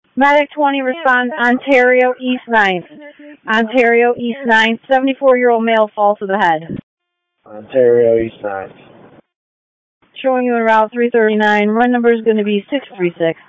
Medic 20 responds Ontario East 9th. Ontario East 9th, 74-year-old male falls to the head. Ontario East 9th. Showing you in Route 339. Run number is going to be 636.